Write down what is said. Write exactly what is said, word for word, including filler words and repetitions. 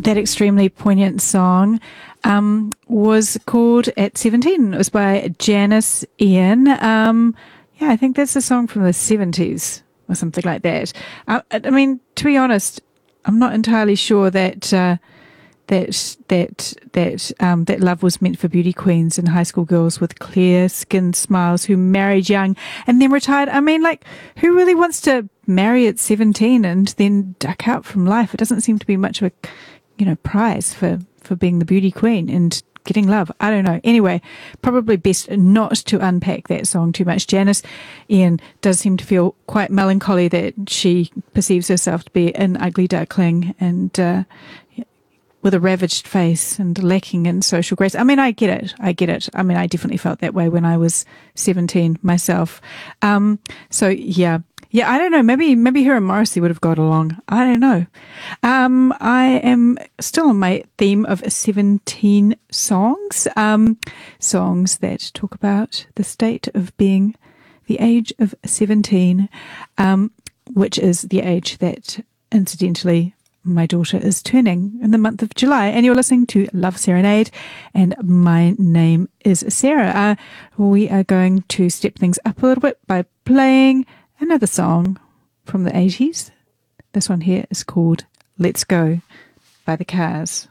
that extremely poignant song um, was called At seventeen. It was by Janice Ian. Um, yeah, I think that's a song from the seventies or something like that. Uh, I mean, to be honest, I'm not entirely sure that uh, that that that um, that love was meant for beauty queens and high school girls with clear-skinned smiles who married young and then retired. I mean, like, who really wants to marry at seventeen and then duck out from life? It doesn't seem to be much of a, you know, prize for, for being the beauty queen and getting love. I don't know. Anyway, probably best not to unpack that song too much. Janice Ian does seem to feel quite melancholy that she perceives herself to be an ugly duckling and uh, with a ravaged face and lacking in social grace. I mean, I get it. I get it. I mean, I definitely felt that way when I was seventeen myself. Um, so, yeah. Yeah, I don't know. Maybe maybe her and Morrissey would have got along. I don't know. Um, I am still on my theme of seventeen songs, um, songs that talk about the state of being the age of seventeen, um, which is the age that, incidentally, my daughter is turning in the month of July. And you're listening to Love Serenade, and my name is Sarah. Uh, we are going to step things up a little bit by playing another song from the eighties. This one here is called Let's Go by The Cars.